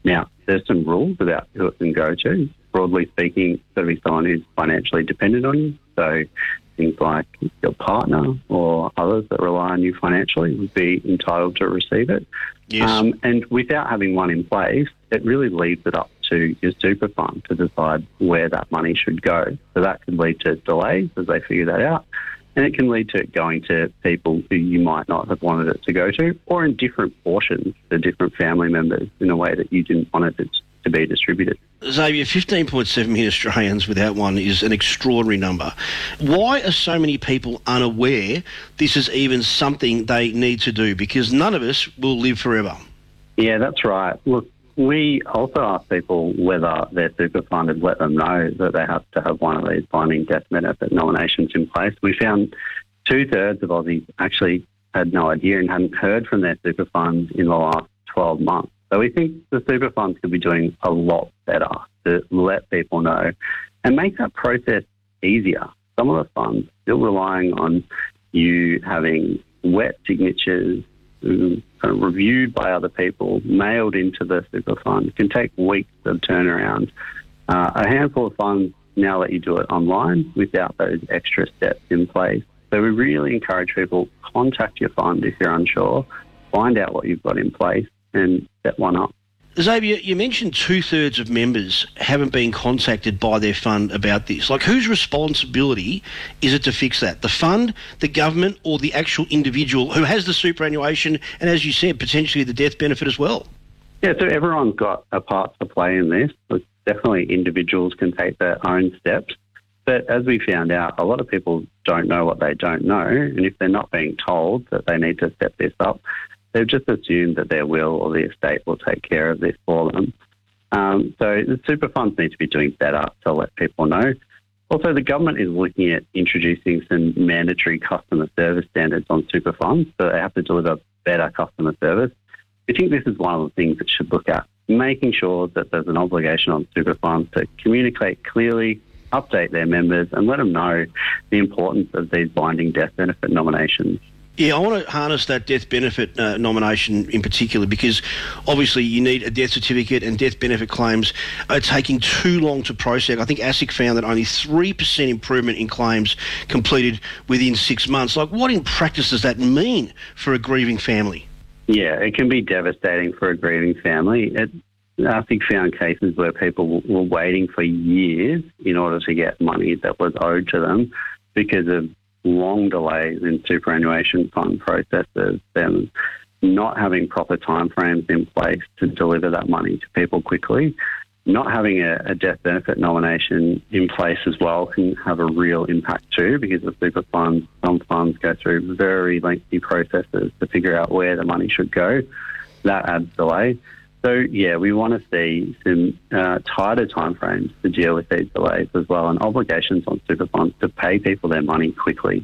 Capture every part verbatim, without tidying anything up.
Now, there's some rules about who it can go to. Broadly speaking, it's got to be someone who's financially dependent on you. So things like your partner or others that rely on you financially would be entitled to receive it. Yes. Um, and without having one in place, it really leaves it up to your super fund to decide where that money should go. So that could lead to delays as they figure that out. And it can lead to it going to people who you might not have wanted it to go to, or in different portions to different family members in a way that you didn't want it to, to be distributed. Xavier, fifteen point seven million Australians without one is an extraordinary number. Why are so many people unaware this is even something they need to do? Because none of us will live forever. Yeah, that's right. Look, we also ask people whether their super fund had let them know that they have to have one of these binding death benefit nominations in place. We found two-thirds of Aussies actually had no idea and hadn't heard from their super fund in the last twelve months. So we think the super funds could be doing a lot better to let people know and make that process easier. Some of the funds still relying on you having wet signatures, kind of reviewed by other people, mailed into the super fund. It can take weeks of turnaround. Uh, a handful of funds now let you do it online without those extra steps in place. So we really encourage people, contact your fund if you're unsure, find out what you've got in place and set one up. Xavier, you mentioned two-thirds of members haven't been contacted by their fund about this. Like, whose responsibility is it to fix that? The fund, the government, or the actual individual who has the superannuation and, as you said, potentially the death benefit as well? Yeah, so everyone's got a part to play in this. But definitely individuals can take their own steps. But as we found out, a lot of people don't know what they don't know. And if they're not being told that they need to step this up, they've just assumed that their will or the estate will take care of this for them. Um, so the super funds need to be doing better to let people know. Also, the government is looking at introducing some mandatory customer service standards on super funds, so they have to deliver better customer service. We think this is one of the things that should look at, making sure that there's an obligation on super funds to communicate clearly, update their members, and let them know the importance of these binding death benefit nominations. Yeah, I want to harness that death benefit uh, nomination in particular because obviously you need a death certificate and death benefit claims are taking too long to process. I think ASIC found that only three percent improvement in claims completed within six months. Like, what in practice does that mean for a grieving family? Yeah, it can be devastating for a grieving family. It, ASIC found cases where people were waiting for years in order to get money that was owed to them because of long delays in superannuation fund processes, them not having proper timeframes in place to deliver that money to people quickly. Not having a, a death benefit nomination in place as well can have a real impact too, because the super funds, some funds go through very lengthy processes to figure out where the money should go. That adds delay. So, yeah, we want to see some uh, tighter timeframes to deal with these delays as well, and obligations on super funds to pay people their money quickly.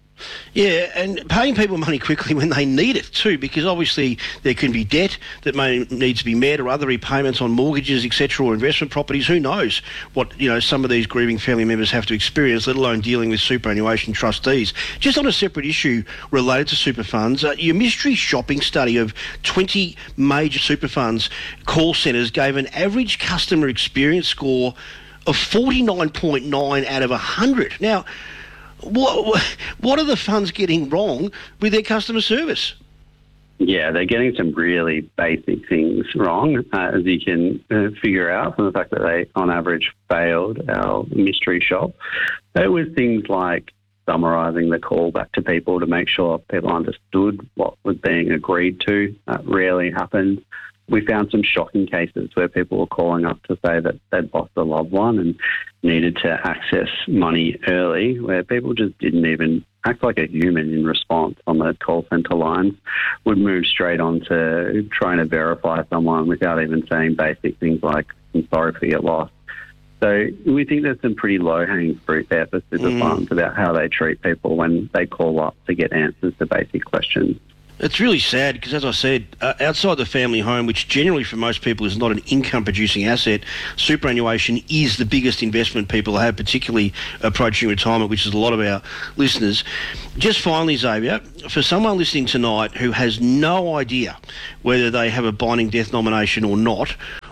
Yeah, and paying people money quickly when they need it too, because obviously there can be debt that may need to be met or other repayments on mortgages, et cetera, or investment properties. Who knows what, you know, some of these grieving family members have to experience, let alone dealing with superannuation trustees. Just on a separate issue related to super funds, uh, your mystery shopping study of twenty major super funds call centres gave an average customer experience score of forty-nine point nine out of one hundred. Now, What what are the funds getting wrong with their customer service? Yeah, they're getting some really basic things wrong, uh, as you can uh, figure out from the fact that they, on average, failed our mystery shop. It was things like summarising the call back to people to make sure people understood what was being agreed to. That rarely happened. We found some shocking cases where people were calling up to say that they'd lost a loved one and needed to access money early, where people just didn't even act like a human in response on the call centre lines, would move straight on to trying to verify someone without even saying basic things like, I'm sorry for your loss. So we think there's some pretty low-hanging fruit there for super mm. funds about how they treat people when they call up to get answers to basic questions. It's really sad because, as I said, uh, outside the family home, which generally for most people is not an income-producing asset, superannuation is the biggest investment people have, particularly approaching retirement, which is a lot of our listeners. Just finally, Xavier, for someone listening tonight who has no idea whether they have a binding death nomination or not,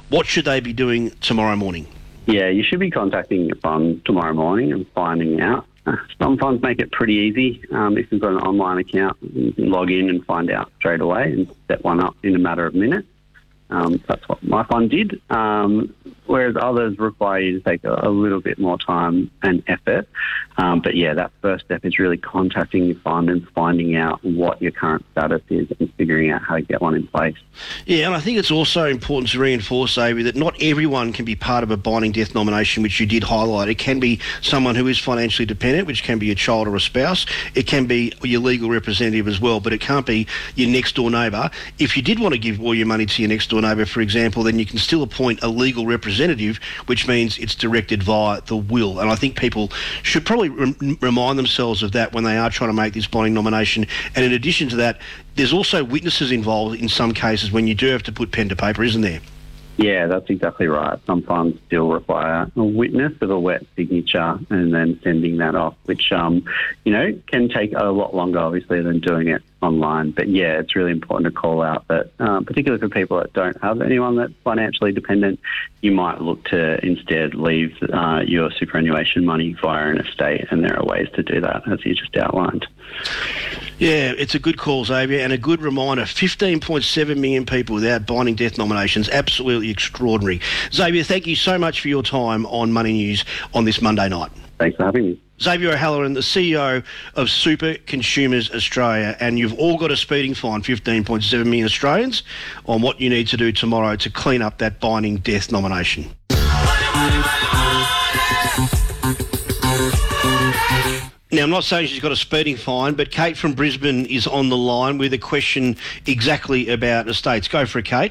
what should they be doing tomorrow morning? Yeah, you should be contacting your fund tomorrow morning and finding out. Uh, Some funds make it pretty easy. Um, if you've got an online account, you can log in and find out straight away and set one up in a matter of minutes. Um, that's what my fund did, um, whereas others require you to take a, a little bit more time and effort. Um, but yeah, that first step is really contacting your fund and finding out what your current status is and figuring out how to get one in place. Yeah, and I think it's also important to reinforce, Xavier, that not everyone can be part of a binding death nomination, which you did highlight. It can be someone who is financially dependent, which can be a child or a spouse. It can be your legal representative as well, but it can't be your next-door neighbour. If you did want to give all your money to your next-door neighbour, for example, then you can still appoint a legal representative, which means it's directed via the will. And I think people should probably re- remind themselves of that when they are trying to make this binding nomination. And in addition to that, there's also witnesses involved in some cases when you do have to put pen to paper, isn't there? Yeah, that's exactly right. Some funds still require a witness with a wet signature and then sending that off, which, um, you know, can take a lot longer, obviously, than doing it online. But, yeah, it's really important to call out that, um, particularly for people that don't have anyone that's financially dependent, you might look to instead leave uh, your superannuation money via an estate, and there are ways to do that, as you just outlined. Yeah, it's a good call, Xavier, and a good reminder. fifteen point seven million people without binding death nominations. Absolutely extraordinary. Xavier, thank you so much for your time on Money News on this Monday night. Thanks for having me. Xavier O'Halloran, the C E O of Super Consumers Australia, and you've all got a speeding fine, fifteen point seven million Australians, on what you need to do tomorrow to clean up that binding death nomination. Now, I'm not saying she's got a speeding fine, but Kate from Brisbane is on the line with a question exactly about estates. Go for it, Kate.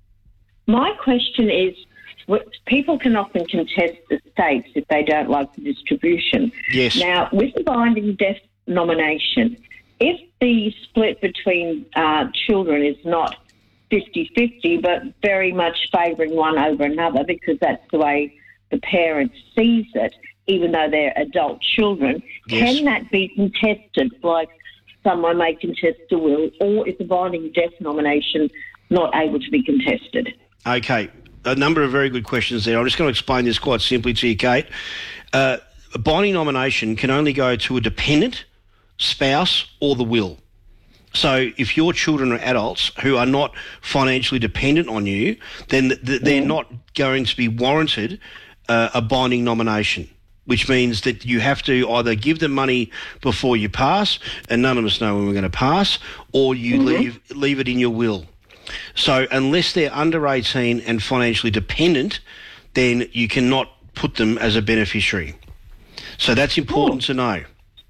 My question is, people can often contest estates if they don't like the distribution. Yes. Now, with the binding death nomination, if the split between uh, children is not fifty-fifty, but very much favouring one over another because that's the way the parent sees it, even though they're adult children, yes. Can that be contested, like someone may contest a will, or is the binding death nomination not able to be contested? Okay, a number of very good questions there. I'm just going to explain this quite simply to you, Kate. Uh, a binding nomination can only go to a dependent, spouse, or the will. So if your children are adults who are not financially dependent on you, then th- th- they're mm. not going to be warranted uh, a binding nomination, which means that you have to either give them money before you pass, and none of us know when we're going to pass, or you mm-hmm. leave leave it in your will. So unless they're under eighteen and financially dependent, then you cannot put them as a beneficiary. So that's important Ooh. to know.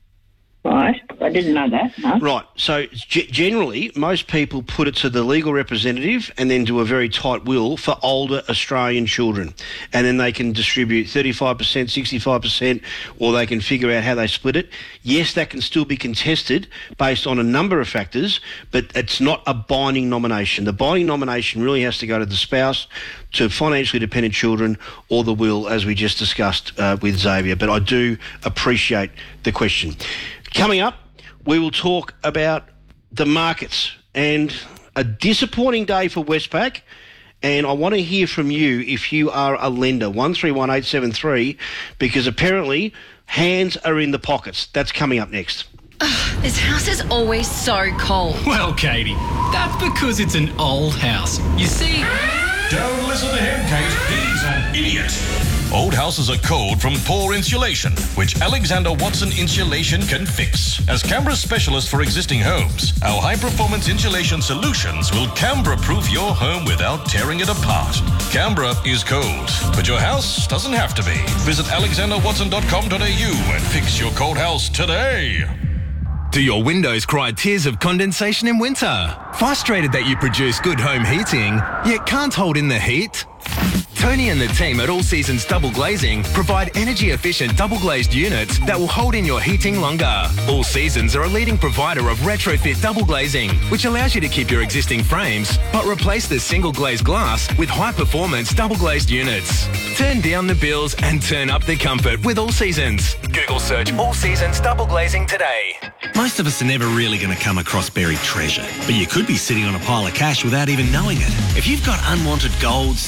Right. I didn't know that. No. Right. So g- generally, most people put it to the legal representative and then do a very tight will for older Australian children. And then they can distribute thirty-five percent, sixty-five percent, or they can figure out how they split it. Yes, that can still be contested based on a number of factors, but it's not a binding nomination. The binding nomination really has to go to the spouse, to financially dependent children, or the will, as we just discussed uh, with Xavier. But I do appreciate the question. Coming up, we will talk about the markets and a disappointing day for Westpac. And I want to hear from you if you are a lender, one three one eight seven three, because apparently hands are in the pockets. That's coming up next. Ugh, this house is always so cold. Well, Katie, that's because it's an old house. You see... Don't listen to him, Kate. He's an idiot. Old houses are cold from poor insulation, which Alexander Watson Insulation can fix. As Canberra's specialist for existing homes, our high-performance insulation solutions will Canberra-proof your home without tearing it apart. Canberra is cold, but your house doesn't have to be. Visit alexander watson dot com dot a u and fix your cold house today. Do your windows cry tears of condensation in winter? Frustrated that you produce good home heating, yet can't hold in the heat? Tony and the team at All Seasons Double Glazing provide energy-efficient double-glazed units that will hold in your heating longer. All Seasons are a leading provider of retrofit double glazing, which allows you to keep your existing frames, but replace the single-glazed glass with high-performance double-glazed units. Turn down the bills and turn up the comfort with All Seasons. Google search All Seasons Double Glazing today. Most of us are never really going to come across buried treasure, but you could be sitting on a pile of cash without even knowing it. If you've got unwanted gold, silver,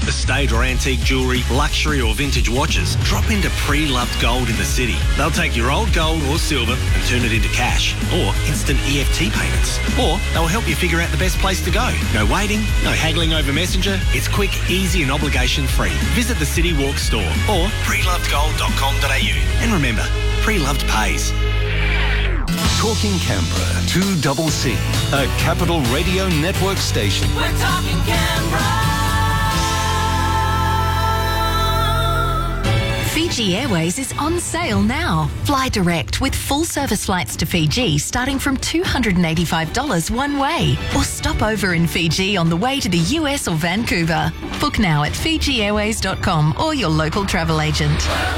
estate or antique jewellery, luxury or vintage watches, drop into Pre-Loved Gold in the city. They'll take your old gold or silver and turn it into cash or instant E F T payments. Or they'll help you figure out the best place to go. No waiting, no haggling over Messenger. It's quick, easy and obligation-free. Visit the City Walk store or pre loved gold dot com dot a u. And remember, Pre-Loved pays. Talking Canberra, two C C, a Capital Radio Network station. We're talking Canberra. Fiji Airways is on sale now. Fly direct with full service flights to Fiji starting from two hundred eighty-five dollars one way. Or stop over in Fiji on the way to the U S or Vancouver. Book now at fiji airways dot com or your local travel agent.